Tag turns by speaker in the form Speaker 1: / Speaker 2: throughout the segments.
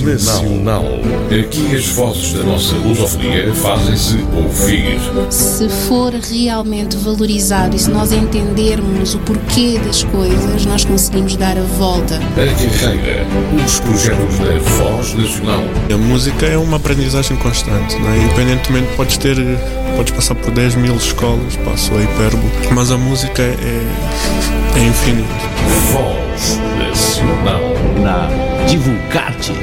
Speaker 1: Nacional. Aqui as vozes da nossa lusofonia fazem-se ouvir.
Speaker 2: Se for realmente valorizado e se nós entendermos o porquê das coisas, nós conseguimos dar a volta.
Speaker 1: A carreira, os projetos da Voz Nacional.
Speaker 3: A música é uma aprendizagem constante, não é? Independentemente, podes passar por 10 mil escolas, passo a hipérbole, mas a música é infinita.
Speaker 1: Voz Nacional.
Speaker 4: Na Divulgar-te.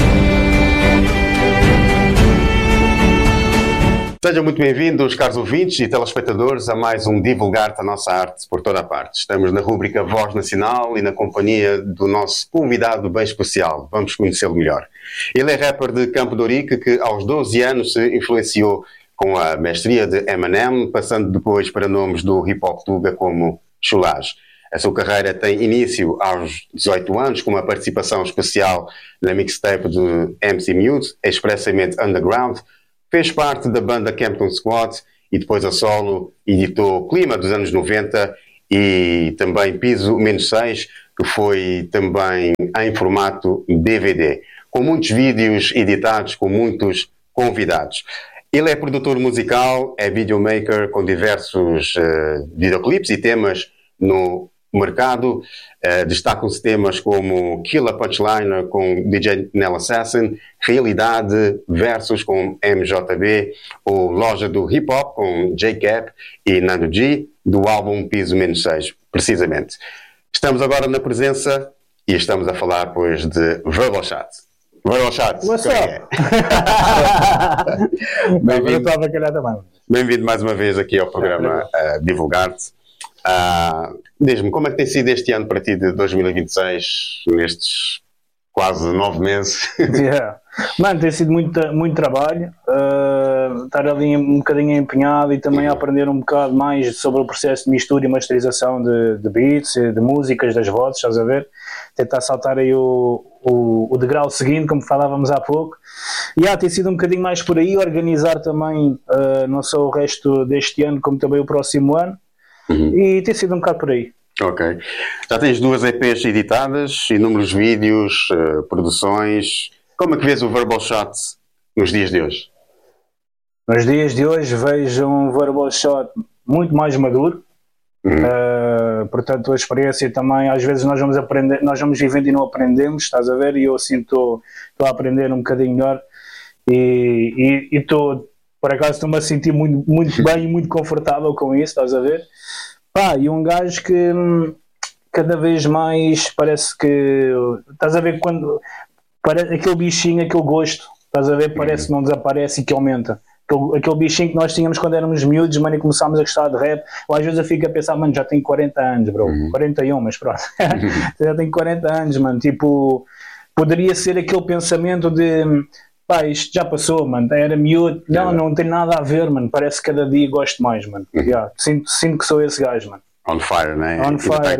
Speaker 5: Sejam muito bem-vindos, caros ouvintes e telespectadores, a mais um Divulgar-te, a nossa arte por toda a parte. Estamos na rúbrica Voz Nacional e na companhia do nosso convidado bem especial. Vamos conhecê-lo melhor. Ele é rapper de Campo de Ourique que aos 12 anos se influenciou com a mestria de Eminem, passando depois para nomes do hip-hop tuga como Chulage. A sua carreira tem início aos 18 anos com uma participação especial na mixtape de MC Mute, expressamente underground. Fez parte da banda Campton Squad e depois a solo editou Clima dos anos 90 e também Piso -6, que foi também em formato DVD, com muitos vídeos editados, com muitos convidados. Ele é produtor musical, é videomaker com diversos videoclipes e temas no mercado. Destacam-se temas como Kill a Punchliner com DJ Nell Assassin, Realidade Versus com MJB, ou Loja do Hip Hop com J-Cap e Nando G, do álbum Piso -6, precisamente. Estamos agora na presença e estamos a falar, pois, de Verbal Shot. Verbal Shot.
Speaker 6: What's up?
Speaker 5: Bem-vindo mais uma vez aqui ao programa Divulgar-te. Diz-me, como é que tem sido este ano para ti de 2026, nestes quase 9 meses?
Speaker 6: Yeah. Mano, tem sido muito trabalho, estar ali um bocadinho empenhado e também aprender um bocado mais sobre o processo de mistura e masterização de beats, de músicas, das vozes, estás a ver? Tentar saltar aí o degrau seguinte, como falávamos há pouco. E tem sido um bocadinho mais por aí, organizar também não só o resto deste ano, como também o próximo ano. E tem sido um bocado por aí.
Speaker 5: Ok. Já tens 2 EPs editadas, inúmeros vídeos, produções. Como é que vês o Verbal Shot nos dias de hoje?
Speaker 6: Nos dias de hoje vejo um Verbal Shot muito mais maduro. Portanto, a experiência também, às vezes nós vamos aprender, nós vamos vivendo e não aprendemos, estás a ver? E eu assim estou a aprender um bocadinho melhor e estou, por acaso estou-me a sentir muito bem e muito confortável com isso, estás a ver? E um gajo que cada vez mais parece que, estás a ver, quando aquele bichinho, aquele gosto, estás a ver, parece que não desaparece e que aumenta. Aquele bichinho que nós tínhamos quando éramos miúdos, mano, e começámos a gostar de rap. Ou às vezes eu fico a pensar, mano, já tenho 40 anos, bro. 41, mas pronto. Já tenho 40 anos, mano. Tipo, poderia ser aquele pensamento de, isto já passou, mano. Era miúdo. Não tem nada a ver, mano. Parece que cada dia gosto mais, mano. Sinto que sou esse gajo, mano.
Speaker 5: On fire, né?
Speaker 6: On fire,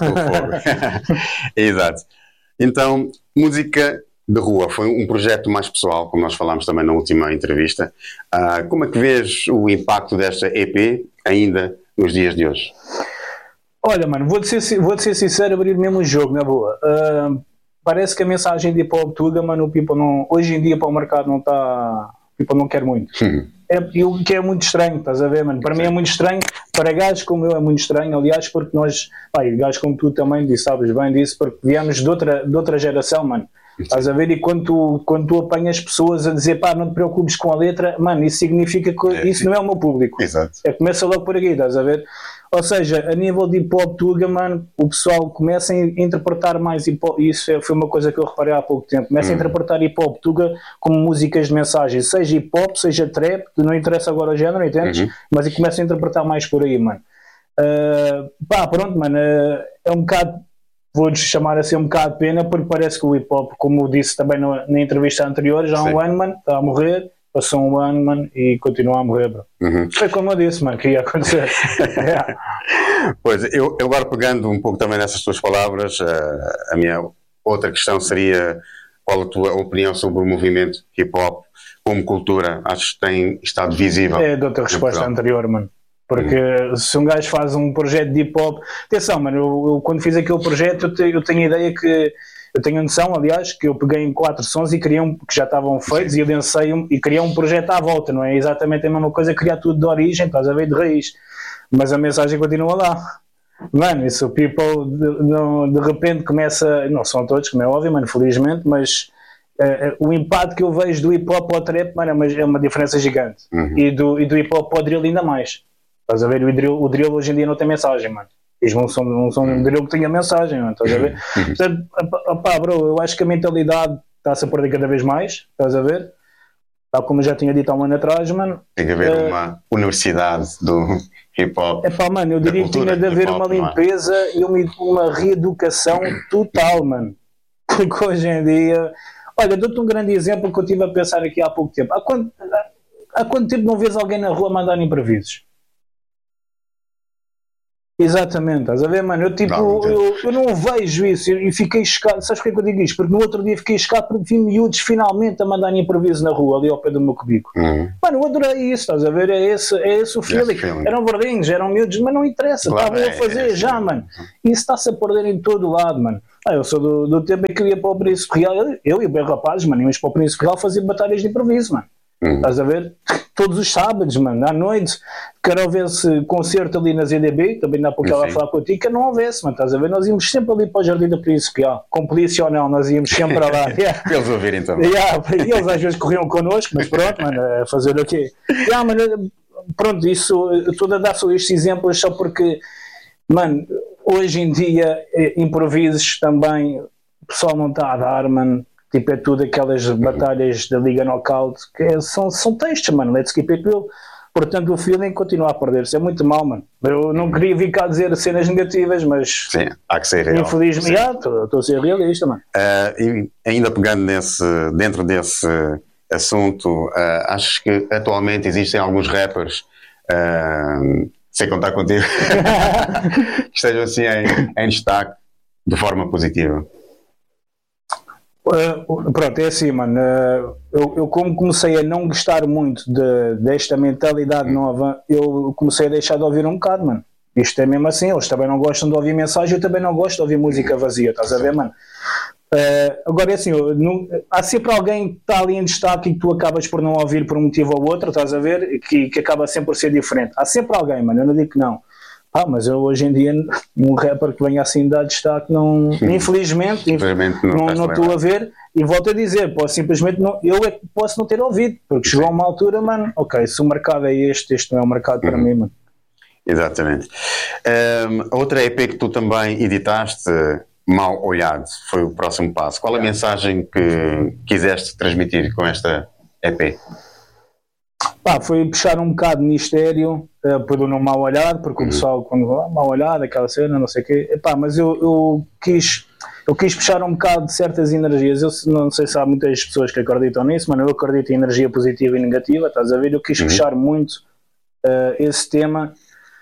Speaker 5: Exato. Então, música de rua foi um projeto mais pessoal, como nós falámos também na última entrevista. Como é que vês o impacto desta EP ainda nos dias de hoje?
Speaker 6: Olha, mano, vou-te ser sincero, abrir mesmo o jogo, na boa. Parece que a mensagem de hip-hop tuga, mano, o people não, hoje em dia para o mercado não está, o people não quer muito. O que é muito estranho, estás a ver, mano? Para mim é muito estranho, para gajos como eu é muito estranho, aliás, porque nós, gajos como tu também, sabes bem disso, porque viemos de outra geração, mano. Estás a ver? E quando tu apanhas pessoas a dizer, não te preocupes com a letra, mano, isso significa que isso não é o meu público.
Speaker 5: Exato.
Speaker 6: Começa logo por aqui, estás a ver? Ou seja, a nível de hip-hop tuga, mano, o pessoal começa a interpretar mais hip-hop, e isso foi uma coisa que eu reparei há pouco tempo, começa a interpretar hip-hop tuga como músicas de mensagem, seja hip-hop, seja trap, não interessa agora o género, entendes? Mas começa a interpretar mais por aí, mano. Pronto, mano, é um bocado, vou-lhes chamar assim um bocado de pena, porque parece que o hip-hop, como eu disse também na entrevista anterior, já há um ano, mano, está a morrer. Passou um ano, mano, e continua a morrer, bro. Foi como eu disse, mano, que ia acontecer.
Speaker 5: Pois, eu agora pegando um pouco também nessas tuas palavras, a minha outra questão seria qual a tua opinião sobre o movimento hip-hop como cultura? Acho que tem estado visível.
Speaker 6: É da outra resposta anterior, mano. Porque se um gajo faz um projeto de hip-hop... Atenção, mano, eu quando fiz aquele projeto eu tenho a ideia que Eu tenho a noção, aliás, que eu peguei em 4 sons e criei que já estavam feitos e adensei e criei um projeto à volta, não é exatamente a mesma coisa, criar tudo de origem, estás a ver, de raiz, mas a mensagem continua lá. Mano, isso o people de repente começa, não são todos, como é óbvio, mano, felizmente, mas o impacto que eu vejo do hip hop ao trap, mano, é uma diferença gigante. E do hip hop ao drill ainda mais. Estás a ver, o drill hoje em dia não tem mensagem, mano. Eles não são um drill que tenha mensagem, mano, estás a ver? Portanto, opá, bro, eu acho que a mentalidade está-se a perder cada vez mais, estás a ver? Tal como eu já tinha dito há um ano atrás, mano.
Speaker 5: Tem que haver uma universidade do hip-hop.
Speaker 6: É pá, mano, eu diria que tinha de haver uma limpeza e uma reeducação total, mano. Porque hoje em dia... Olha, dou-te um grande exemplo que eu estive a pensar aqui há pouco tempo. Há quanto tempo não vês alguém na rua mandar improvisos? Exatamente, estás a ver, mano? Eu não vejo isso e fiquei chocado. Sabes porquê que eu digo isto? Porque no outro dia fiquei chocado porque vi miúdos finalmente a mandar improviso na rua, ali ao pé do meu cubículo. Mano, eu adorei isso, estás a ver? É esse o feeling. Eram verdinhos, eram miúdos, mas não interessa, estavam a fazer já, mano. Isso está-se a perder em todo o lado, mano. Eu sou do tempo em que eu ia para o Príncipe Real, eu e o bem rapazes, mano, íamos para o Príncipe Real fazer batalhas de improviso, mano. Estás a ver? Todos os sábados, mano, à noite, quer houvesse concerto ali na ZDB, também dá pouco ela a falar contigo, que não houvesse, mano, estás a ver? Nós íamos sempre ali para o Jardim do Príncipe Real, com polícia ou não, nós íamos sempre para lá.
Speaker 5: Eles ouvirem também.
Speaker 6: Eles às vezes corriam connosco, mas pronto, mano, a fazer o quê? Mano, pronto, isso, eu estou a dar só estes exemplos só porque, mano, hoje em dia, improvisos também, o pessoal não está a dar, mano. Tipo, é tudo aquelas batalhas da Liga Knockout que são textos, mano. Let's keep it real. Portanto, o feeling continua a perder-se. É muito mal, mano. Eu não queria vir cá dizer cenas negativas, mas...
Speaker 5: Sim, há que ser real.
Speaker 6: Infelizmente, estou a ser realista, mano.
Speaker 5: E ainda pegando dentro desse assunto, acho que atualmente existem alguns rappers, sem contar contigo, que estejam assim em destaque de forma positiva.
Speaker 6: Pronto, é assim, mano. Eu como comecei a não gostar muito desta mentalidade nova, eu comecei a deixar de ouvir um bocado, mano. Isto é mesmo assim, eles também não gostam de ouvir mensagem, eu também não gosto de ouvir música vazia, estás a ver, mano? Agora é assim, há sempre alguém que está ali em destaque e que tu acabas por não ouvir por um motivo ou outro, estás a ver? Que acaba sempre por ser diferente. Há sempre alguém, mano, eu não digo que não. Mas eu hoje em dia, um rapper que venha assim dar destaque, não, infelizmente não estou a ver, e volto a dizer, posso simplesmente eu é que posso não ter ouvido, porque chegou a uma altura, mano, ok, se o mercado é este não é o mercado para mim, mano.
Speaker 5: Exatamente. Outra EP que tu também editaste, Mal Olhado, foi o próximo passo. Qual a mensagem que quiseste transmitir com esta EP?
Speaker 6: Foi puxar um bocado de mistério por não Mal Olhado, porque o pessoal quando Mal Olhado, aquela cena, não sei o quê, mas eu quis puxar um bocado de certas energias. Eu não sei se há muitas pessoas que acreditam nisso, mas eu acredito em energia positiva e negativa, estás a ver? Eu quis puxar muito esse tema,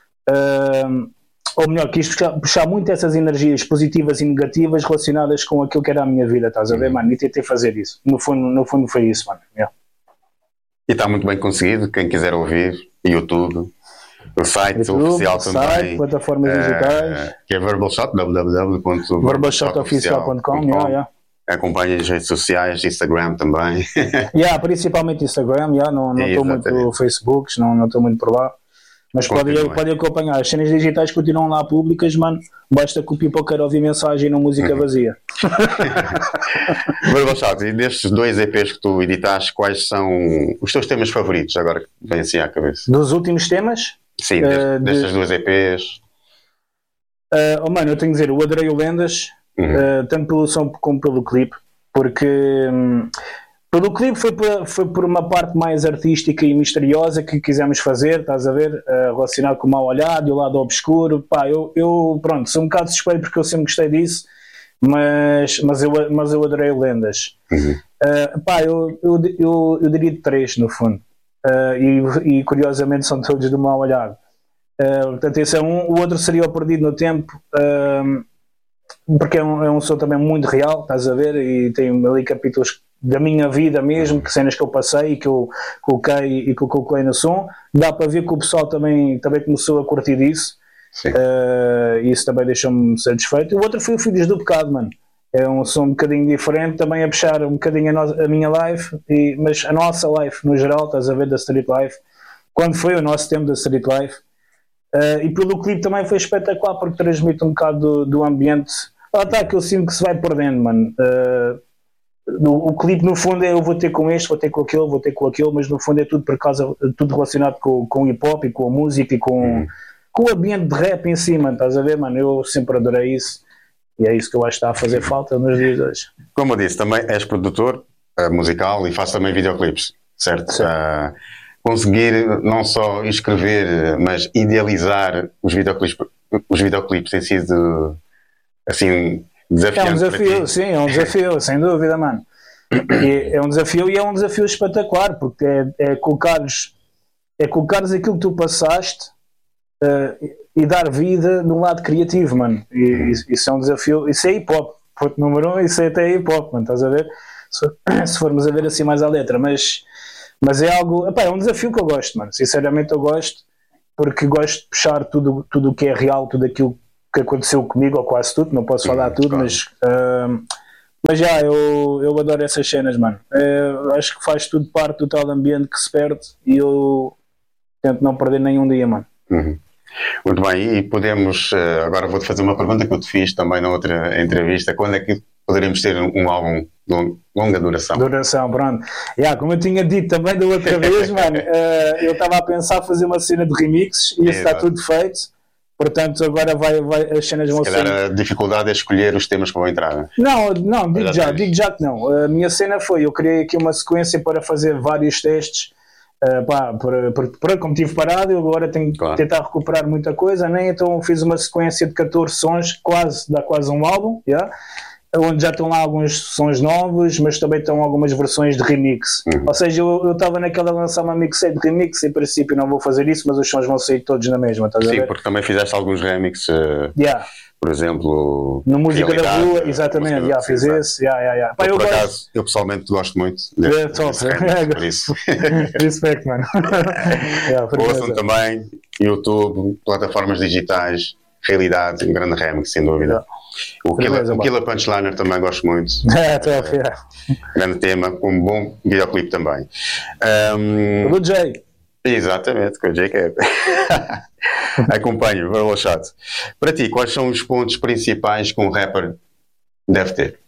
Speaker 6: ou melhor, quis puxar muito essas energias positivas e negativas relacionadas com aquilo que era a minha vida, estás a ver, mano? E tentei fazer isso. No fundo foi isso, mano.
Speaker 5: E está muito bem conseguido, quem quiser ouvir, YouTube, o site oficial também,
Speaker 6: plataformas digitais,
Speaker 5: que é Verbal Shot,
Speaker 6: www.verbalshotofficial.com.
Speaker 5: Acompanhe as redes sociais, Instagram também.
Speaker 6: Principalmente Instagram, não estou muito no Facebook, não estou muito por lá. Mas podem acompanhar. As cenas digitais continuam lá públicas, mano. Basta que o people queira ouvir mensagem e não música vazia.
Speaker 5: Verbal Shot, e destes 2 EPs que tu editaste, quais são os teus temas favoritos, agora que vem assim à cabeça?
Speaker 6: Dos últimos temas?
Speaker 5: Sim, destas 2 EPs.
Speaker 6: Mano, eu tenho que dizer, eu adorei o Lendas, tanto pelo som como pelo clipe, porque... Pelo clipe foi por uma parte mais artística e misteriosa que quisemos fazer, estás a ver? Relacionado com o Mal Olhado e o lado obscuro. Eu pronto, sou um bocado suspeito porque eu sempre gostei disso, mas eu adorei Lendas. Eu diria 3 no fundo, e curiosamente são todos do Mal Olhado. Portanto, esse é um. O outro seria o Perdido no Tempo, porque é um som também muito real, estás a ver? E tem ali capítulos da minha vida mesmo, que cenas que eu passei e que eu coloquei no som. Dá para ver que o pessoal também começou a curtir disso. Isso também deixou-me satisfeito. O outro foi o Filhos do Pecado, mano. É um som um bocadinho diferente, também a puxar um bocadinho a minha live, mas a nossa live no geral, estás a ver, da Street Life, quando foi o nosso tempo da Street Life. E pelo clipe também foi espetacular, porque transmite um bocado do ambiente. Lá está, que eu sinto que se vai perdendo, mano. O clipe no fundo é eu vou ter com este, vou ter com aquele, mas no fundo é tudo por causa, tudo relacionado com o hip hop e com a música e com o ambiente de rap em si, mano, estás a ver, mano? Eu sempre adorei isso e é isso que eu acho que está a fazer falta nos dias de hoje.
Speaker 5: Como eu disse, também és produtor musical e faz também videoclipes, certo? Conseguir não só escrever, mas idealizar os videoclipes tem sido assim desafiante.
Speaker 6: É um desafio, sim, é um desafio, sem dúvida, mano. É um desafio e é um desafio espetacular, porque é colocares aquilo que tu passaste e dar vida num lado criativo, mano. E isso é um desafio, isso é hip hop, ponto número 1, isso é até hip hop, mano, estás a ver? Se formos a ver assim mais à letra, mas é algo, epá, é um desafio que eu gosto, mano. Sinceramente eu gosto, porque gosto de puxar tudo o que é real, tudo aquilo que aconteceu comigo, ou quase tudo, não posso falar tudo, claro. Mas já, eu adoro essas cenas, mano. Acho que faz tudo parte do tal ambiente que se perde e eu tento não perder nenhum dia, mano.
Speaker 5: Muito bem, e podemos, agora vou-te fazer uma pergunta que eu te fiz também na outra entrevista, quando é que poderíamos ter um álbum de longa duração?
Speaker 6: Duração, pronto. Como eu tinha dito também da outra vez, mano, eu estava a pensar fazer uma cena de remixes e isso está tudo feito. Portanto, agora as cenas vão ser... Se
Speaker 5: calhar a dificuldade é escolher os temas que vão entrar, né?
Speaker 6: Não, digo já que não. A minha cena foi, eu criei aqui uma sequência para fazer vários testes, como tive parado, eu agora tenho que tentar recuperar muita coisa, né? Então fiz uma sequência de 14 sons, dá quase um álbum, onde já estão lá alguns sons novos, mas também estão algumas versões de remix. Ou seja, eu estava naquela lançar uma mixtape de remix, em princípio não vou fazer isso, mas os sons vão sair todos na mesma, estás a ver?
Speaker 5: Sim, porque também fizeste alguns remixes, por exemplo...
Speaker 6: No Música da Rua, exatamente, fiz esse,
Speaker 5: Por acaso, eu pessoalmente gosto muito desse remix, por isso.
Speaker 6: Respect, mano.
Speaker 5: Ouçam também, YouTube, plataformas digitais, realidade, um grande remix, sem dúvida. O Killer Punchliner também gosto muito. Grande tema, um bom videoclipe também.
Speaker 6: Do Jay.
Speaker 5: Exatamente, com o Jay Cap. Acompanho, Verbal Shot. Para ti, quais são os pontos principais que um rapper deve ter?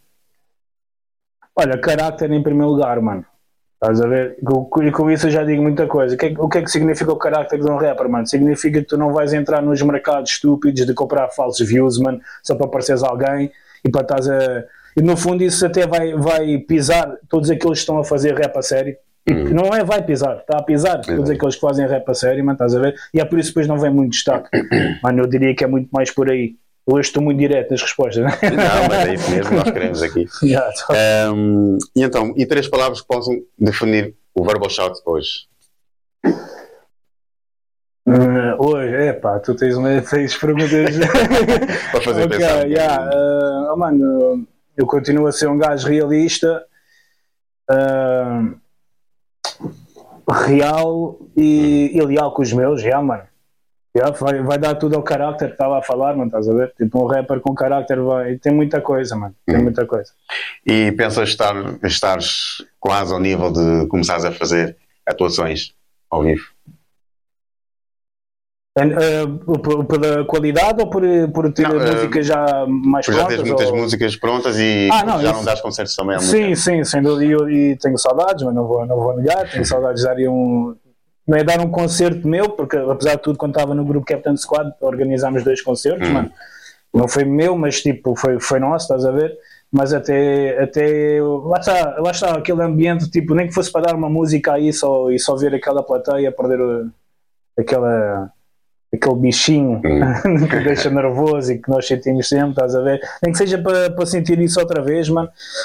Speaker 6: Olha, carácter em primeiro lugar, mano. Estás a ver? E com isso eu já digo muita coisa. O que é que significa o carácter de um rapper, mano? Significa que tu não vais entrar nos mercados estúpidos de comprar falsos views, mano, só para pareceres alguém e para estás a... E no fundo isso até vai pisar todos aqueles que estão a fazer rap a sério. Não vai pisar, está a pisar todos aqueles que fazem rap a sério, mano, estás a ver? E é por isso que depois não vem muito destaque. Mano, eu diria que é muito mais por aí. Hoje estou muito direto nas respostas, né?
Speaker 5: Não, mas é isso mesmo, nós queremos aqui. E então, 3 palavras que possam definir o Verbal Shot hoje?
Speaker 6: Hoje, tu fez perguntas
Speaker 5: para fazer pensar.
Speaker 6: Mano, eu continuo a ser um gajo realista, real e leal com os meus, mano. Vai dar tudo ao carácter que estava a falar, mano, estás a ver? Tipo, um rapper com carácter tem muita coisa, mano, tem muita coisa.
Speaker 5: E pensas estares quase ao nível de começares a fazer atuações ao vivo?
Speaker 6: Pela qualidade ou por ter músicas já mais prontas?
Speaker 5: Já tens muitas músicas prontas e já não dás concertos também há muito tempo.
Speaker 6: Sim, sem dúvida, e tenho saudades, mas não vou negar, tenho saudades de dar não é dar um concerto meu, porque apesar de tudo, quando estava no grupo Captain Squad, organizámos 2 concertos, mano. Não foi meu, mas tipo, foi nosso, estás a ver? Mas até lá está, aquele ambiente, tipo, nem que fosse para dar uma música aí e só ver aquela plateia perder aquele bichinho que deixa nervoso e que nós sentimos sempre, estás a ver? Nem que seja para sentir isso outra vez, mano.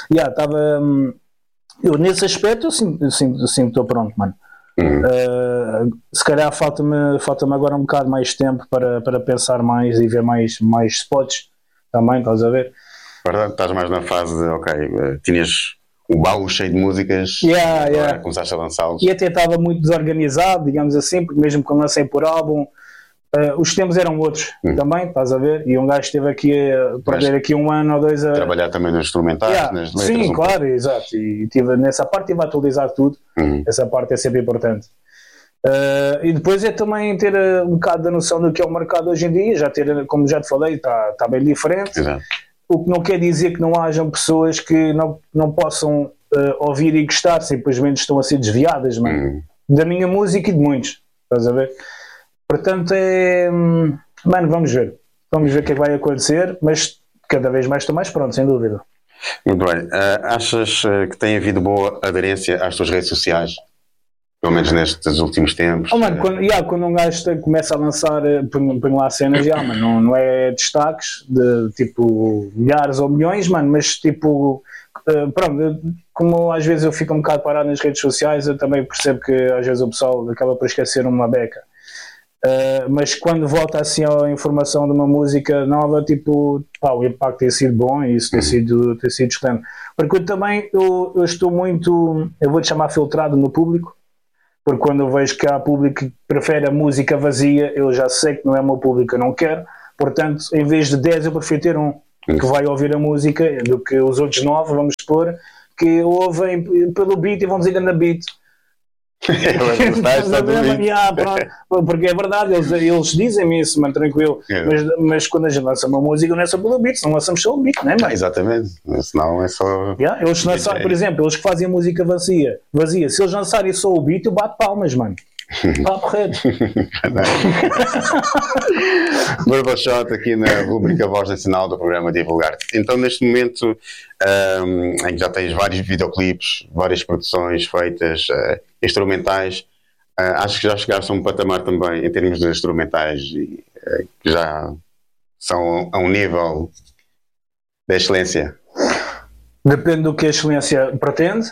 Speaker 6: Eu nesse aspecto eu sinto que estou pronto, mano. Se calhar falta-me agora um bocado mais tempo para pensar mais e ver mais spots também, estás a ver?
Speaker 5: Agora estás mais na fase de, tinhas o baú cheio de músicas, começaste a lançá-los.
Speaker 6: E até estava muito desorganizado, digamos assim, porque mesmo que eu lancei por álbum, Os tempos eram outros também, estás a ver? E um gajo esteve aqui a perder aqui 1 ano ou 2 a
Speaker 5: trabalhar também nos instrumentais, nas letras.
Speaker 6: Sim, claro, exato. E nessa parte estive a atualizar tudo. Essa parte é sempre importante. E depois é também ter um bocado da noção do que é o mercado hoje em dia, já ter, como já te falei, está bem diferente.
Speaker 5: Exato.
Speaker 6: O que não quer dizer que não hajam pessoas que não possam ouvir e gostar, simplesmente estão a ser desviadas, mano. Da minha música e de muitos, estás a ver? Portanto, mano, vamos ver o que é que vai acontecer, mas cada vez mais estou mais pronto, sem dúvida.
Speaker 5: Muito bem. Achas que tem havido boa aderência às tuas redes sociais? Pelo menos nestes últimos tempos.
Speaker 6: Mano, quando um gajo começa a lançar, põe lá cenas, mano, não é destaques de tipo milhares ou milhões, mano, mas tipo, pronto, como às vezes eu fico um bocado parado nas redes sociais, eu também percebo que às vezes o pessoal acaba por esquecer uma beca. Mas quando volta assim a informação de uma música nova, tipo, o impacto tem sido bom e isso tem sido excelente. Porque eu estou muito, eu vou-te chamar filtrado no público. Porque quando eu vejo que há público que prefere a música vazia, eu já sei que não é o meu público, eu não quero. Portanto, em vez de 10, eu prefiro ter um que vai ouvir a música do que os outros 9, vamos supor, que ouvem pelo beat e vão dizer na beat. Porque é verdade, eles dizem-me isso, mano, tranquilo. Mas quando a gente lança uma música, não é só pelo beat, não lançamos só o beat, não é, mano?
Speaker 5: Exatamente, senão é só.
Speaker 6: Eles lançam, por exemplo, eles que fazem a música vazia, se eles lançarem só o beat, eu bato palmas, mano. Papo reto.
Speaker 5: Barbershop aqui na rubrica Voz Nacional do programa Divulgar-te. Então, neste momento, em que já tens vários videoclipes, várias produções feitas, instrumentais, acho que já chegaste a um patamar também em termos de instrumentais que já são a um nível de excelência. Depende
Speaker 6: do que a excelência pretende.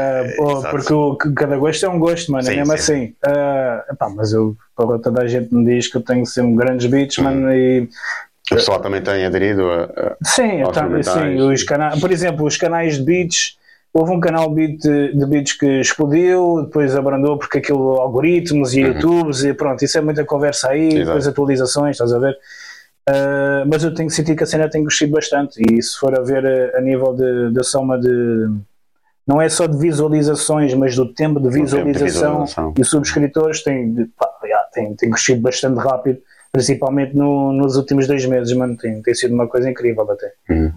Speaker 6: Porque cada gosto é um gosto, mano, sim, é mesmo assim. Mas toda a gente me diz que eu tenho sempre grandes beats, mano, e
Speaker 5: o pessoal também tem aderido
Speaker 6: sim, os canais, por exemplo, os canais de beats. Houve um canal de beats que explodiu, depois abrandou porque aquilo algoritmos e YouTubes e pronto, isso é muita conversa aí. Exato. Depois atualizações, estás a ver? Mas eu tenho sentido que a cena tem crescido bastante, e se for a ver a nível da soma de, não é só de visualizações, mas do tempo de visualização e subscritores tem crescido bastante rápido, principalmente nos últimos 2 meses, mano, tem sido uma coisa incrível até.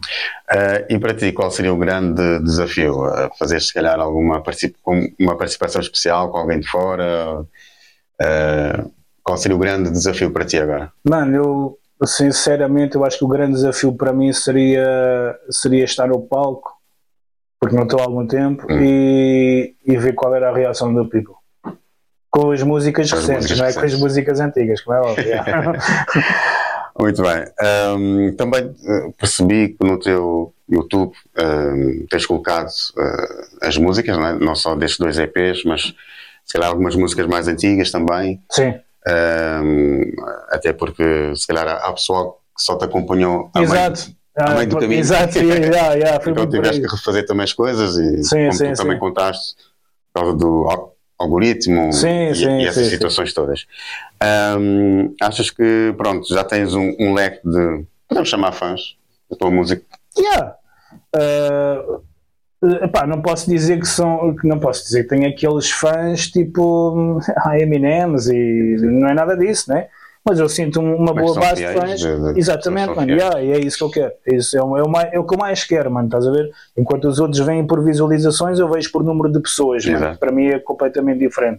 Speaker 5: E para ti, qual seria o grande desafio? Fazer, se calhar, uma participação especial com alguém de fora? Qual seria o grande desafio para ti agora?
Speaker 6: Mano, eu sinceramente, eu acho que o grande desafio para mim seria estar no palco, porque não estou há algum tempo, e ver qual era a reação do people. Com as músicas recentes, não é com as músicas antigas, como é óbvio.
Speaker 5: Muito bem. Também percebi que no teu YouTube tens colocado as músicas, não é? Não só destes 2 EPs, mas se calhar algumas músicas mais antigas também.
Speaker 6: Sim.
Speaker 5: Até porque se calhar há pessoal que só te acompanhou a meio do caminho.
Speaker 6: Exato,
Speaker 5: então tiveste que refazer também as coisas e tu também contaste por causa do algoritmo e essas situações todas. Achas que, pronto, já tens um leque de, podemos chamar, fãs da tua música?
Speaker 6: Não posso dizer que tenho aqueles fãs tipo Eminems e não é nada disso, né? Mas eu sinto uma boa base de fãs. Exatamente, mano. E é isso que eu quero. Isso é o que eu mais quero, mano. Estás a ver? Enquanto os outros vêm por visualizações, eu vejo por número de pessoas, mano. Para mim é completamente diferente.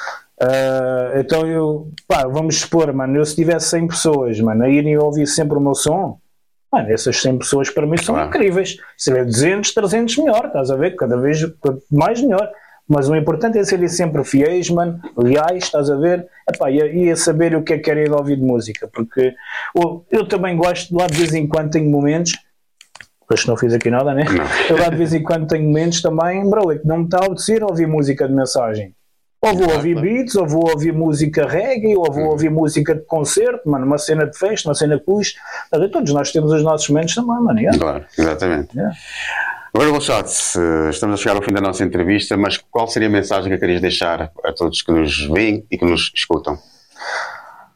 Speaker 6: Então vamos supor, mano, eu se tivesse 100 pessoas, mano, a irem ouvir sempre o meu som, mano, essas 100 pessoas para mim são incríveis. Se tiver 200, 300, melhor, estás a ver? Cada vez mais melhor. Mas o importante é serem sempre fiéis, mano, leais, estás a ver? E a saber o que é que querem ouvir de música, porque eu também gosto, lá de vez em quando tenho momentos, acho que não fiz aqui nada, né? Eu lá de vez em quando tenho momentos também, bro, que não me está a apetecer ouvir música de mensagem. Ou vou ouvir beats, ou vou ouvir música reggae, ou vou ouvir música de concerto, mano, uma cena de festa, uma cena de push. Todos nós temos os nossos momentos também, mano.
Speaker 5: Claro, exatamente. Agora, Barbershop, estamos a chegar ao fim da nossa entrevista, mas qual seria a mensagem que querias deixar a todos que nos veem e que nos escutam?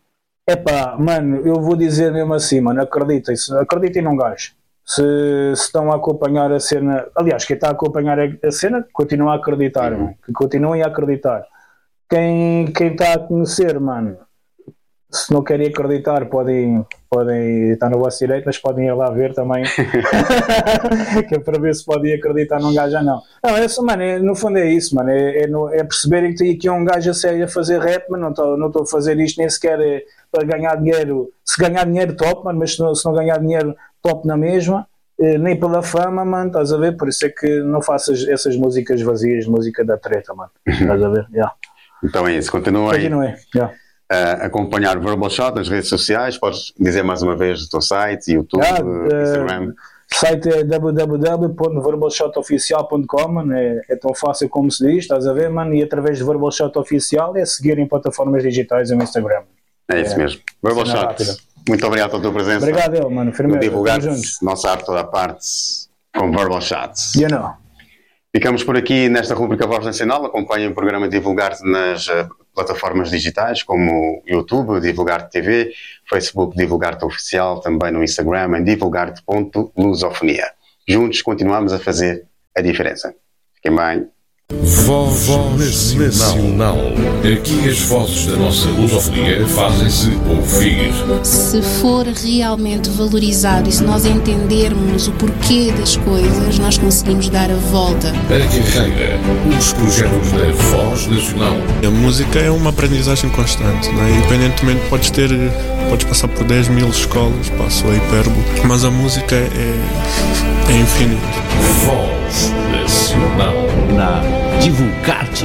Speaker 6: Epá, mano, eu vou dizer mesmo assim, mano, acreditem num gajo. Se estão a acompanhar a cena, aliás, quem está a acompanhar a cena, continua a acreditar, mano, que continuem a acreditar. Quem está a conhecer, mano, se não querem acreditar, podem estar no vosso direito, mas podem ir lá ver também, que é para ver se podem acreditar num gajo ou não. Não, mano, no fundo é isso, mano, é perceberem que tem aqui um gajo a sério a fazer rap, mas não estou a fazer isto nem sequer para ganhar dinheiro. Se ganhar dinheiro, top, mano, mas se não ganhar dinheiro, top na mesma, nem pela fama, mano, estás a ver? Por isso é que não faças essas músicas vazias, música da treta, mano, estás a ver? Yeah.
Speaker 5: Então é isso, continuem
Speaker 6: yeah.
Speaker 5: a acompanhar o Verbal Shot nas redes sociais. Podes dizer mais uma vez o teu site, YouTube, Instagram?
Speaker 6: O site é www.verbalshotoficial.com, mano, é tão fácil como se diz, estás a ver, mano, e através do Verbal Shot Oficial é seguir em plataformas digitais no Instagram.
Speaker 5: É isso mesmo. Verbal Shot, muito obrigado pela tua presença.
Speaker 6: Obrigado, mano, firmeza.
Speaker 5: Divulgar nossa arte toda a parte com Verbal Shots.
Speaker 6: You know.
Speaker 5: Ficamos por aqui nesta rubrica Voz Nacional. Acompanhem o programa Divulgar-te nas plataformas digitais como YouTube, Divulgar-te TV, Facebook Divulgar-te Oficial, também no Instagram em divulgar-te.lusofonia. Juntos continuamos a fazer a diferença. Fiquem bem.
Speaker 1: Voz Nacional. Aqui as vozes da nossa lusofonia fazem-se ouvir.
Speaker 2: Se for realmente valorizado e se nós entendermos o porquê das coisas, nós conseguimos dar a volta.
Speaker 1: A carreira, os projetos da Voz Nacional.
Speaker 3: A música é uma aprendizagem constante, né? Independentemente, podes passar por 10 mil escolas, passo a hipérbole, mas a música é infinita.
Speaker 1: Voz Nacional.
Speaker 4: Na Divulgar-te.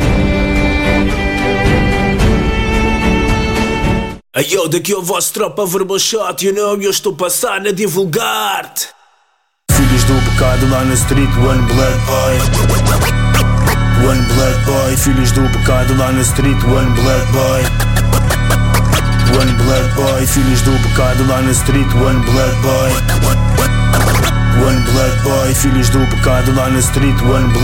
Speaker 7: Ayo, daqui é o vosso tropa Verbal Shot, you know, eu estou a passar na Divulgar-te. Filhos do pecado lá na street, one blood boy. One blood boy, filhos do pecado lá na street, one blood boy. One blood boy, filhos do pecado lá na street, one blood boy. One blood boy, filhos do pecado lá na street, one blood boy.